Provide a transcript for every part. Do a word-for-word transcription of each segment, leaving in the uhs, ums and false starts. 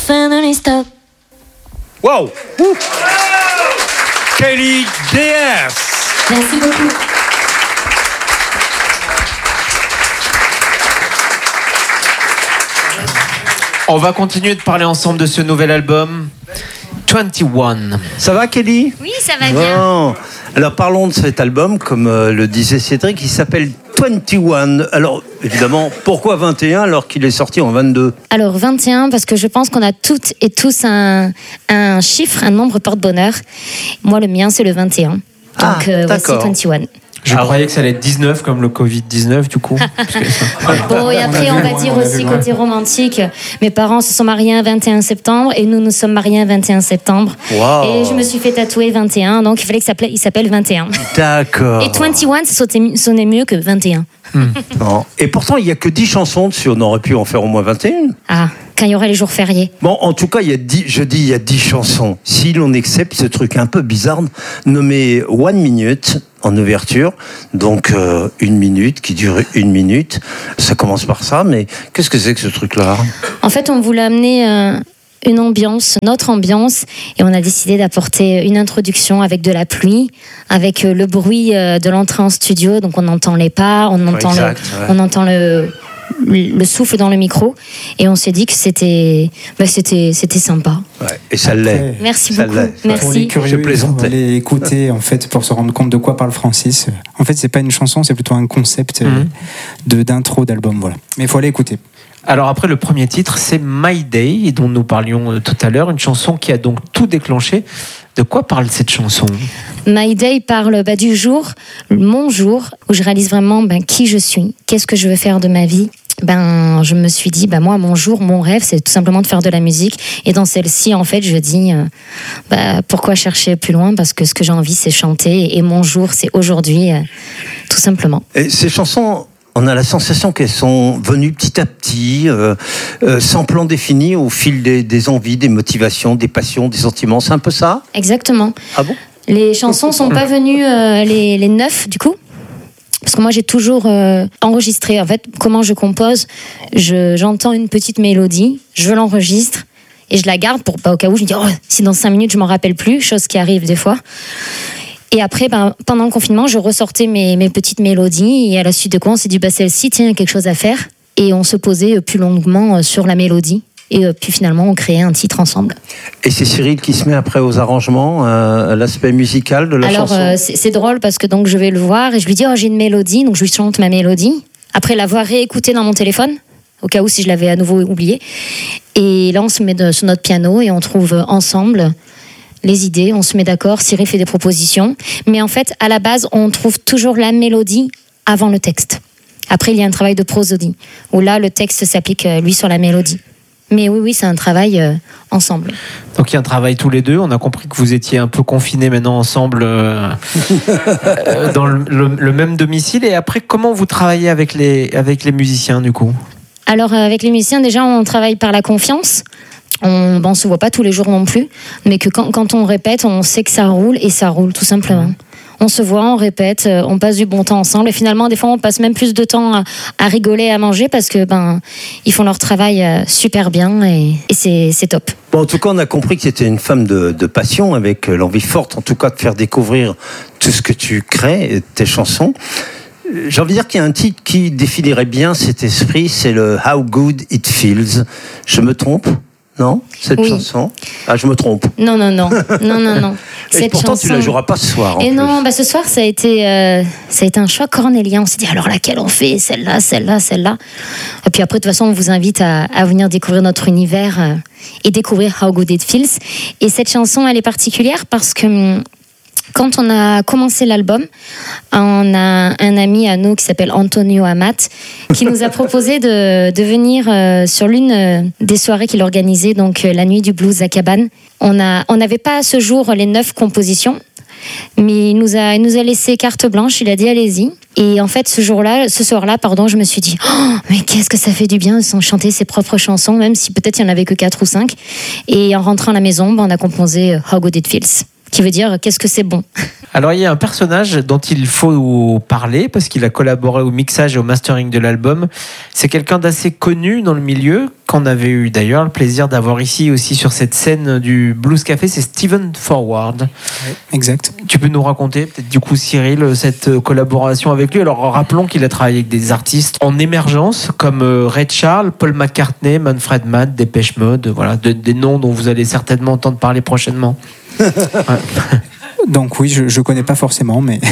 finally stop. Wow. Ouh. Kelly D S. Merci beaucoup. On va continuer de parler ensemble de ce nouvel album, vingt et un. Ça va, Kelly ? Oui, ça va bien. Bon. Alors parlons de cet album, comme euh, le disait Cédric, il s'appelle vingt et un. Alors évidemment, pourquoi vingt et un alors qu'il est sorti en vingt-deux ? Alors vingt et un, parce que je pense qu'on a toutes et tous un, un chiffre, un nombre porte-bonheur. Moi, le mien, c'est le vingt et un. Donc Ah, euh, d'accord. voici vingt et un. Je ah, croyais que ça allait être dix-neuf comme le covid dix-neuf du coup. Bon, et après, on, on va dire aussi côté romantique. Mes parents se sont mariés un vingt et un septembre et nous nous sommes mariés un vingt et un septembre. Wow. Et je me suis fait tatouer vingt et un, donc il fallait qu'il s'appelle, il s'appelle vingt et un. D'accord. Et vingt et un, ça sonnait mieux que vingt et un. Hmm. Non. Et pourtant, il n'y a que dix chansons dessus. On aurait pu en faire au moins vingt et un. Ah, quand il y aura les jours fériés. Bon, en tout cas, il y a dix, je dis il y a dix chansons. Si l'on accepte ce truc un peu bizarre nommé One Minute en ouverture, donc euh, une minute qui dure une minute. Ça commence par ça, mais qu'est-ce que c'est que ce truc-là ? En fait, on voulait amener euh, une ambiance, notre ambiance, et on a décidé d'apporter une introduction avec de la pluie, avec euh, le bruit euh, de l'entrée en studio, donc on entend les pas, on entend, exact, le, ouais. on entend le, le souffle dans le micro, et on s'est dit que c'était, bah, c'était, c'était sympa. Ouais, et ça l'est. Merci ça beaucoup. l'est. Merci. Pour les curieux, Je plaisantais. on va aller écouter en fait pour se rendre compte de quoi parle Francis. En fait, c'est pas une chanson, c'est plutôt un concept Mmh. de d'intro d'album, voilà. Mais il faut aller écouter. Alors après, le premier titre, c'est My Day, dont nous parlions euh, tout à l'heure, une chanson qui a donc tout déclenché. De quoi parle cette chanson ? My Day parle bah, du jour, mon jour, où je réalise vraiment ben, qui je suis, qu'est-ce que je veux faire de ma vie. Ben, je me suis dit, ben, moi, mon jour, mon rêve, c'est tout simplement de faire de la musique. Et dans celle-ci, en fait, je dis, euh, ben, pourquoi chercher plus loin ? Parce que ce que j'ai envie, c'est chanter. Et mon jour, c'est aujourd'hui, euh, tout simplement. Et ces chansons, on a la sensation qu'elles sont venues petit à petit, euh, euh, sans plan défini, au fil des, des envies, des motivations, des passions, des sentiments. C'est un peu ça ? Exactement. Ah bon ? Les chansons sont pas venues, euh, les, les neuf, du coup. Parce que moi, j'ai toujours euh, enregistré. En fait, comment je compose, je, j'entends une petite mélodie, je l'enregistre et je la garde pour, bah, au cas où je me dis, oh, si dans cinq minutes, je m'en rappelle plus, chose qui arrive des fois. Et après, ben, pendant le confinement, je ressortais mes, mes petites mélodies et à la suite de quoi, on s'est dit, bah, celle-ci, tiens, il y a quelque chose à faire. Et on se posait plus longuement sur la mélodie. Et puis finalement, on créait un titre ensemble. Et c'est Cyril qui se met après aux arrangements, euh, l'aspect musical de la Alors, chanson. Alors, euh, c'est, c'est drôle parce que donc, je vais le voir et je lui dis, oh, j'ai une mélodie, donc je lui chante ma mélodie. Après l'avoir réécoutée dans mon téléphone, au cas où si je l'avais à nouveau oublié. Et là, on se met de, sur notre piano et on trouve ensemble les idées, on se met d'accord, Cyril fait des propositions. Mais en fait, à la base, on trouve toujours la mélodie avant le texte. Après, il y a un travail de prosodie, où là, le texte s'applique, lui, sur la mélodie. Mais oui, oui, c'est un travail euh, ensemble. Donc il y a un travail tous les deux. On a compris que vous étiez un peu confinés maintenant ensemble euh, euh, dans le, le, le même domicile. Et après, comment vous travaillez avec les, avec les musiciens du coup ? Alors euh, avec les musiciens, déjà, on travaille par la confiance. On ne se voit pas tous les jours non plus. Mais que quand, quand on répète, on sait que ça roule et ça roule tout simplement. Mmh. On se voit, on répète, on passe du bon temps ensemble. Et finalement, des fois, on passe même plus de temps à, à rigoler, à manger parce que ben, ils font leur travail super bien et, et c'est, c'est top. Bon, en tout cas, on a compris que c'était une femme de, de passion, avec l'envie forte, en tout cas, de faire découvrir tout ce que tu crées, tes chansons. J'ai envie de dire qu'il y a un titre qui définirait bien cet esprit, c'est le How Good It Feels. Je me trompe ? Non, cette oui. chanson. Ah, je me trompe. Non, non, non, non, non, non. Et cette pourtant, chanson... tu la joueras pas ce soir. En Et plus. non, bah ce soir, ça a été, euh, ça a été un choix cornélien. On s'est dit alors laquelle on fait, celle-là, celle-là, celle-là. Et puis après, de toute façon, on vous invite à, à venir découvrir notre univers euh, et découvrir How Good It Feels. Et cette chanson, elle est particulière parce que quand on a commencé l'album, on a un ami à nous qui s'appelle Antonio Amat qui nous a proposé de, de venir euh, sur l'une des soirées qu'il organisait, donc euh, la nuit du blues à Cabane. On a, on n'avait pas à ce jour les neuf compositions, mais il nous a, il nous a laissé carte blanche. Il a dit allez-y. Et en fait, ce jour-là, ce soir-là, pardon, je me suis dit oh, mais qu'est-ce que ça fait du bien de chanter ses propres chansons, même si peut-être il y en avait que quatre ou cinq. Et en rentrant à la maison, ben, on a composé How Good It Feels. qui veut dire qu'est-ce que c'est bon. Alors il y a un personnage dont il faut parler parce qu'il a collaboré au mixage et au mastering de l'album. C'est quelqu'un d'assez connu dans le milieu, qu'on avait eu d'ailleurs le plaisir d'avoir ici aussi sur cette scène du Blues Café, c'est Steven Forward. Ouais, exact. Tu peux nous raconter peut-être du coup Cyril cette collaboration avec lui. Alors rappelons qu'il a travaillé avec des artistes en émergence comme Ray Charles, Paul McCartney, Manfred Mann, Depeche Mode, voilà, de, des noms dont vous allez certainement entendre parler prochainement. Ouais. Donc oui, je ne connais pas forcément, mais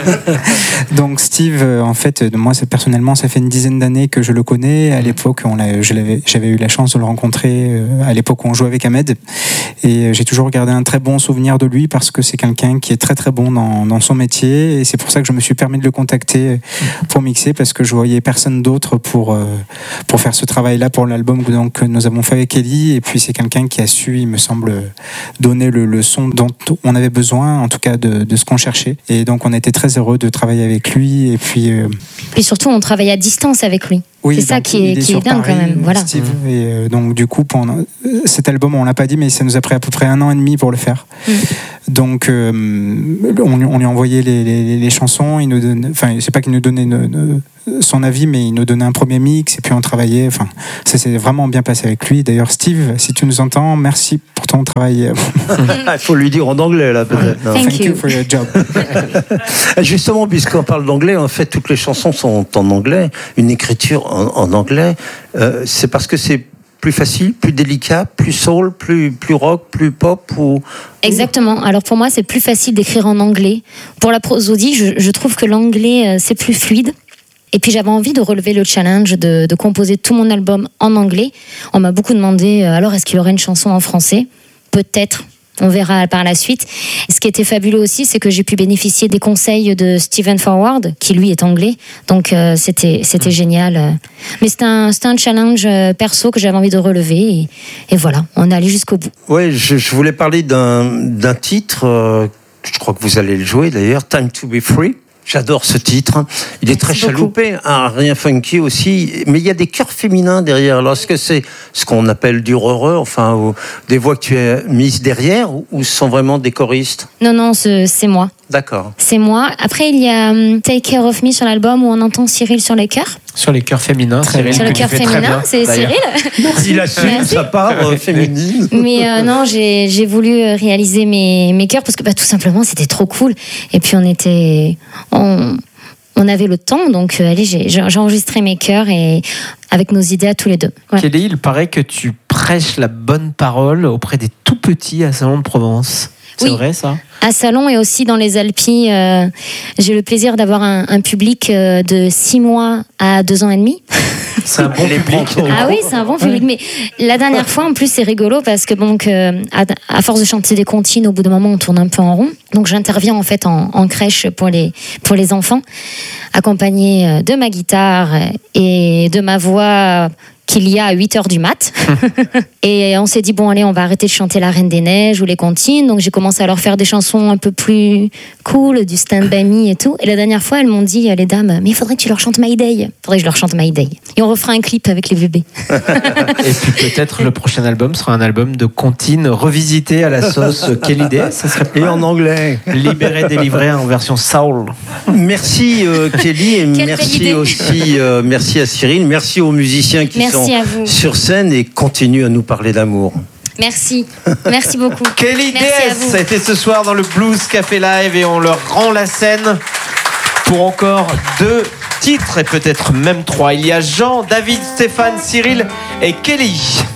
donc Steve, euh, en fait, moi c'est, personnellement, ça fait une dizaine d'années que je le connais. À l'époque, on l'a, je l'avais, j'avais eu la chance de le rencontrer. Euh, à l'époque, on jouait avec Ahmed, et euh, j'ai toujours gardé un très bon souvenir de lui parce que c'est quelqu'un qui est très très bon dans, dans son métier, et c'est pour ça que je me suis permis de le contacter pour mixer, parce que je voyais personne d'autre pour euh, pour faire ce travail-là pour l'album que, donc, que nous avons fait avec Ellie. Et puis c'est quelqu'un qui a su, il me semble, donner le, le son dont on avait besoin, en tout cas de, de ce qu'on cherchait. Et donc on était très heureux de travailler avec lui. Et puis, euh... puis surtout, on travaille à distance avec lui. Oui, c'est ça qui est, est, qui est dingue Paris, quand même. Voilà. Steve, mmh. Et euh, donc du coup, pendant cet album, on l'a pas dit, mais ça nous a pris à peu près un an et demi pour le faire. Mmh. Donc euh, on, on lui envoyait les, les, les chansons. Il nous donnait, enfin, c'est pas qu'il nous donnait ne, ne, son avis, mais il nous donnait un premier mix et puis on travaillait. Enfin, ça s'est vraiment bien passé avec lui. D'ailleurs, Steve, si tu nous entends, merci pour ton travail. Il faut lui dire en anglais là peut-être. Thank, Thank you. you for your job. Justement, puisqu'on parle d'anglais, en fait, toutes les chansons sont en anglais. Une écriture en, en anglais, euh, c'est parce que c'est plus facile, plus délicat, plus soul, plus, plus rock, plus pop ou... Exactement. Alors pour moi, c'est plus facile d'écrire en anglais. Pour la prosodie, je, je trouve que l'anglais, c'est plus fluide. Et puis j'avais envie de relever le challenge de, de composer tout mon album en anglais. On m'a beaucoup demandé, alors est-ce qu'il y aurait une chanson en français ? Peut-être. On verra par la suite. Ce qui était fabuleux aussi, c'est que j'ai pu bénéficier des conseils de Steven Forward, qui lui est anglais. Donc euh, c'était, c'était génial. Mais c'était un, c'était un challenge perso que j'avais envie de relever. Et, et voilà, on est allé jusqu'au bout. Oui, je, je voulais parler d'un, d'un titre, euh, je crois que vous allez le jouer d'ailleurs, Time to be Free. J'adore ce titre. Il est très chaloupé, hein, rien funky aussi, mais il y a des chœurs féminins derrière. Alors, est-ce que c'est ce qu'on appelle du heureux, enfin, ou des voix que tu as mises derrière, ou ce sont vraiment des choristes ? Non, non, c'est, c'est moi. D'accord. C'est moi. Après, il y a um, Take Care of Me sur l'album où on entend Cyril sur les chœurs. Sur les chœurs féminins, Cyril. Sur le chœur féminin, bien, c'est d'ailleurs. Cyril. Il assume sa part euh, féminine. Mais euh, non, j'ai, j'ai voulu réaliser mes, mes chœurs parce que bah, tout simplement, c'était trop cool. Et puis, on était... On, on avait le temps, donc euh, allez, j'ai, j'ai enregistré mes chœurs et avec nos idées à tous les deux. Ouais. Kelly, il paraît que tu prêches la bonne parole auprès des tout petits à Salon de Provence. C'est oui. Vrai, ça ? À Salon et aussi dans les Alpilles, euh, j'ai le plaisir d'avoir un, un public euh, de six mois à deux ans et demi. C'est un bon public. Ah oui, c'est un bon public. Mais la dernière fois, en plus, c'est rigolo parce que donc, euh, à, à force de chanter des comptines, au bout d'un moment, on tourne un peu en rond. Donc, j'interviens en fait en, en crèche pour les pour les enfants, accompagnée de ma guitare et de ma voix qu'il y a à huit heures du mat. Et on s'est dit, bon, allez, on va arrêter de chanter La Reine des Neiges ou les comptines. Donc, j'ai commencé à leur faire des chansons un peu plus cool, du Stand By Me et tout. Et la dernière fois, elles m'ont dit, les dames, mais il faudrait que tu leur chantes My Day. Il faudrait que je leur chante My Day. Et on refera un clip avec les bébés. Et puis peut-être le prochain album sera un album de comptines revisité à la sauce Kelly Day. Ça serait et en anglais. Libéré, délivré en version soul. Merci euh, Kelly et Quelle merci aussi euh, merci à Cyril. Merci aux musiciens qui merci sont sur scène et continuent à nous parler d'amour. Merci, merci beaucoup. Kelly D S, ça a été ce soir dans le Blues Café Live et on leur rend la scène pour encore deux titres et peut-être même trois. Il y a Jean, David, Stéphane, Cyril et Kelly.